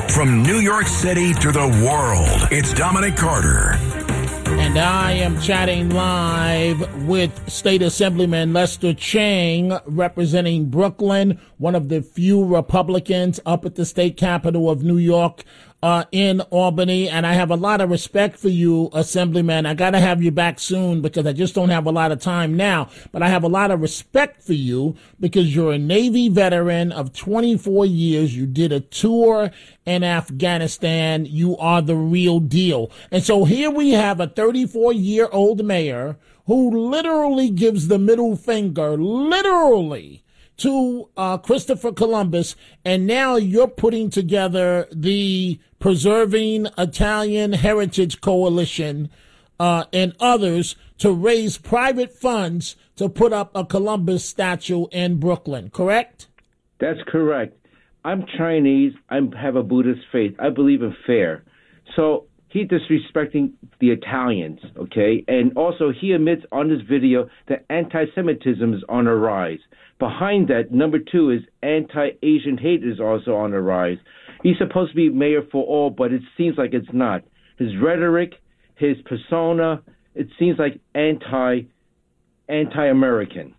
From New York City to the world, it's Dominic Carter. And I am chatting live with State Assemblyman Lester Chang, representing Brooklyn, one of the few Republicans up at the state capitol of New York, in Albany. And I have a lot of respect for you, Assemblyman. I got to have you back soon because I just don't have a lot of time now. But I have a lot of respect for you because you're a Navy veteran of 24 years. You did a tour in Afghanistan. You are the real deal. And so here we have a 34-year-old mayor who literally gives the middle finger, literally, to Christopher Columbus, and now you're putting together the Preserving Italian Heritage Coalition and others to raise private funds to put up a Columbus statue in Brooklyn, correct? That's correct. I'm Chinese. I have a Buddhist faith. I believe in fair. So he's disrespecting the Italians, okay? And also he admits on this video that anti-Semitism is on a rise. Behind that, number two is anti-Asian hate is also on the rise. He's supposed to be mayor for all, but it seems like it's not. His rhetoric, his persona, it seems like anti-American.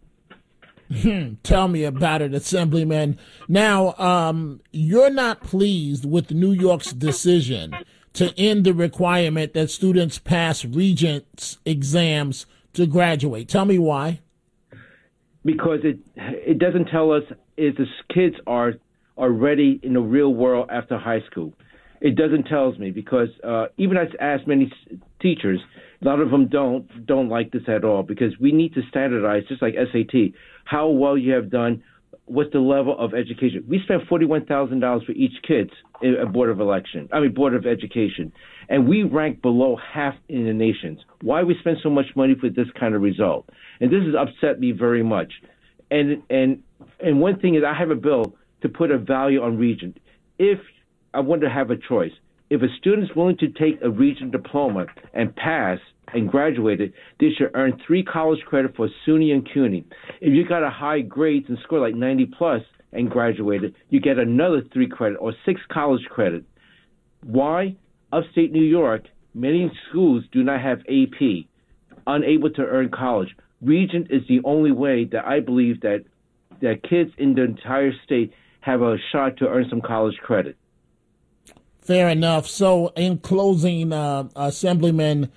Tell me about it, Assemblyman. Now, you're not pleased with New York's decision to end the requirement that students pass Regents exams to graduate. Tell me why. Because it doesn't tell us if the kids are ready in the real world after high school. It doesn't tell me because even I asked many teachers, a lot of them don't like this at all because we need to standardize, just like SAT, how well you have done, what's the level of education. We spent $41,000 for each kid in a Board of Education, and we rank below half in the nations. Why we spend so much money for this kind of result? And this has upset me very much. And one thing is I have a bill to put a value on Regent. If I want to have a choice, if a student is willing to take a Regent diploma and pass and graduate it, they should earn 3 college credit for SUNY and CUNY. If you got a high grades and score like 90 plus and graduated, you get another 3 credit or 6 college credit. Why? Upstate New York, many schools do not have AP, unable to earn college. Regent is the only way that I believe that kids in the entire state have a shot to earn some college credit. Fair enough. So in closing, Assemblyman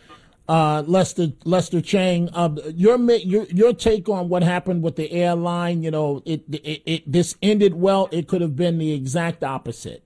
Lester Chang, your take on what happened with the airline, this ended well. It could have been the exact opposite.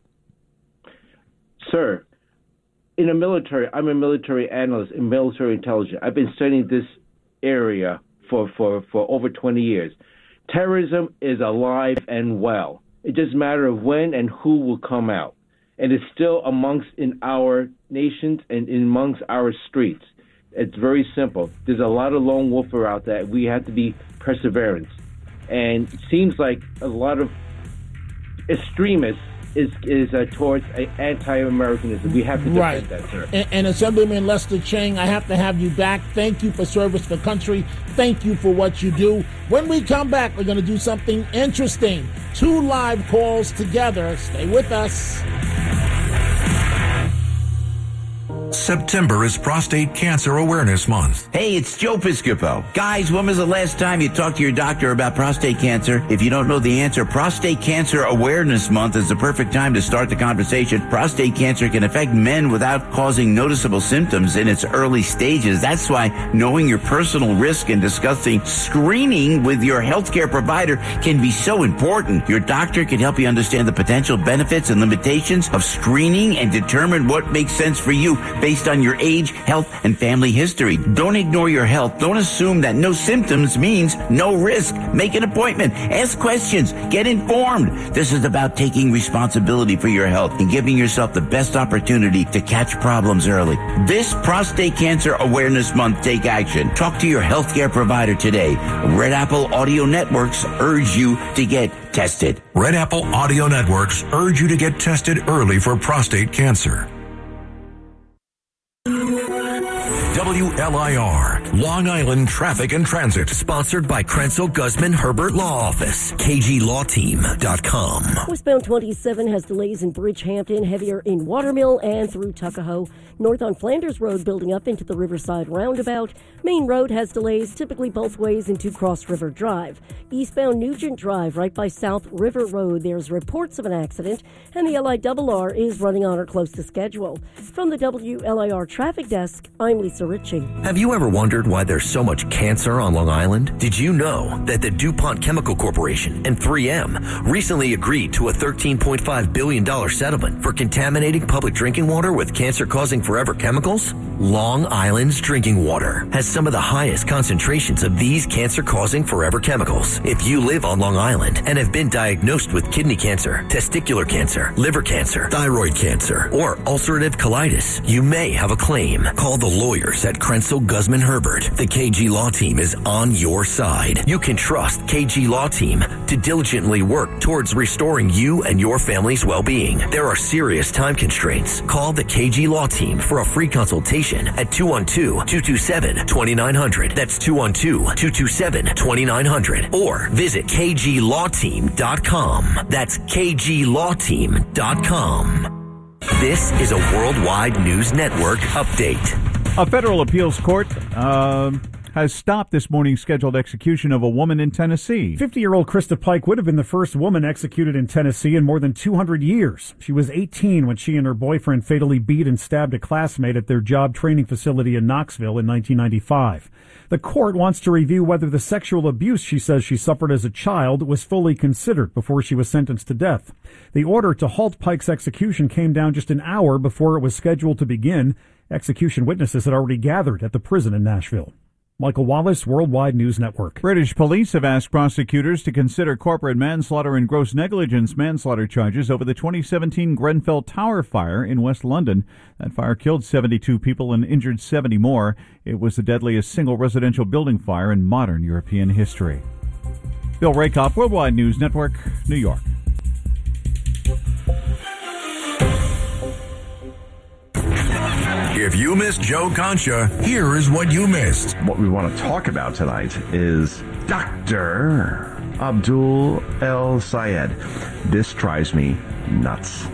Sir, in the military, I'm a military analyst in military intelligence. I've been studying this area for over 20 years. Terrorism is alive and well. It just a matter of when and who will come out. And it's still amongst in our nations and amongst our streets. It's very simple. There's a lot of lone wolfer out there. We have to be perseverance. And it seems like a lot of extremists is towards anti-Americanism. We have to defend that, sir. And Assemblyman Lester Chang, I have to have you back. Thank you for service for country. Thank you for what you do. When we come back, we're going to do something interesting. 2 live calls together. Stay with us. September is Prostate Cancer Awareness Month. Hey, it's Joe Piscopo. Guys, when was the last time you talked to your doctor about prostate cancer? If you don't know the answer, Prostate Cancer Awareness Month is the perfect time to start the conversation. Prostate cancer can affect men without causing noticeable symptoms in its early stages. That's why knowing your personal risk and discussing screening with your healthcare provider can be so important. Your doctor can help you understand the potential benefits and limitations of screening and determine what makes sense for you based on your age, health, and family history. Don't ignore your health. Don't assume that no symptoms means no risk. Make an appointment. Ask questions. Get informed. This is about taking responsibility for your health and giving yourself the best opportunity to catch problems early. This Prostate Cancer Awareness Month, take action. Talk to your healthcare provider today. Red Apple Audio Networks urge you to get tested. Red Apple Audio Networks urge you to get tested early for prostate cancer. WLIR, Long Island Traffic and Transit. Sponsored by Krenzel Guzman Herbert Law Office. KGLawTeam.com. Westbound 27 has delays in Bridgehampton, heavier in Watermill and through Tuckahoe. North on Flanders Road building up into the Riverside Roundabout. Main Road has delays typically both ways into Cross River Drive. Eastbound Nugent Drive right by South River Road, there's reports of an accident, and the LIRR is running on or close to schedule. From the WLIR Traffic Desk, I'm Lisa Ritchie. Have you ever wondered why there's so much cancer on Long Island? Did you know that the DuPont Chemical Corporation and 3M recently agreed to a $13.5 billion settlement for contaminating public drinking water with cancer-causing forever chemicals? Long Island's drinking water has some of the highest concentrations of these cancer-causing forever chemicals. If you live on Long Island and have been diagnosed with kidney cancer, testicular cancer, liver cancer, thyroid cancer, or ulcerative colitis, you may have a claim. Call the lawyers at Krenzel Guzman Herbert. The KG Law Team is on your side. You can trust KG Law Team to diligently work towards restoring you and your family's well-being. There are serious time constraints. Call the KG Law Team for a free consultation at 212-227-2900. That's 212-227-2900. Or visit KGLawTeam.com. That's KGLawTeam.com. This is a Worldwide News Network update. A federal appeals court has stopped this morning's scheduled execution of a woman in Tennessee. 50-year-old Krista Pike would have been the first woman executed in Tennessee in more than 200 years. She was 18 when she and her boyfriend fatally beat and stabbed a classmate at their job training facility in Knoxville in 1995. The court wants to review whether the sexual abuse she says she suffered as a child was fully considered before she was sentenced to death. The order to halt Pike's execution came down just an hour before it was scheduled to begin. Execution witnesses had already gathered at the prison in Nashville. Michael Wallace, Worldwide News Network. British police have asked prosecutors to consider corporate manslaughter and gross negligence manslaughter charges over the 2017 Grenfell Tower fire in West London. That fire killed 72 people and injured 70 more. It was the deadliest single residential building fire in modern European history. Bill Rakoff, Worldwide News Network, New York. If you missed Joe Concha, here is what you missed. What we want to talk about tonight is Dr. Abdul El Sayed. This drives me nuts.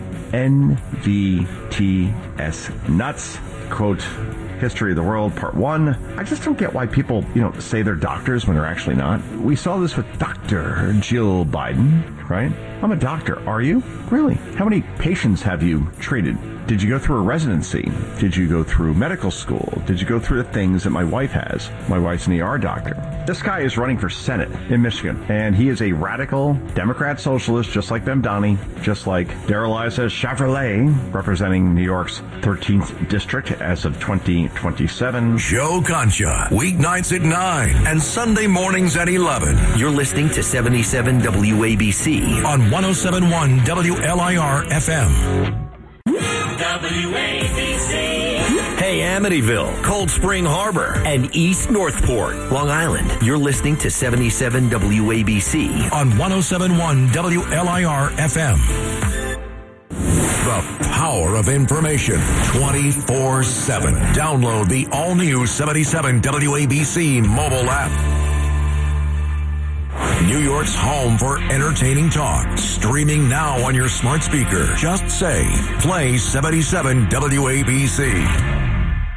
NVTS nuts. Quote, History of the World, Part 1. I just don't get why people, say they're doctors when they're actually not. We saw this with Dr. Jill Biden, right? I'm a doctor. Are you? Really? How many patients have you treated? Did you go through a residency? Did you go through medical school? Did you go through the things that my wife has? My wife's an ER doctor. This guy is running for Senate in Michigan, and he is a radical Democrat socialist, just like Bemdani, just like Darrell Issa Chevrolet, representing New York's 13th district as of 2027. Joe Concha, weeknights at 9 and Sunday mornings at 11. You're listening to 77 WABC on 107.1 WLIR FM. WABC. Hey, Amityville, Cold Spring Harbor, and East Northport, Long Island. You're listening to 77 WABC on 107.1 WLIR FM. The power of information 24/7. Download the all-new 77 WABC mobile app. New York's home for entertaining talk. Streaming now on your smart speaker. Just say, play 77 WABC.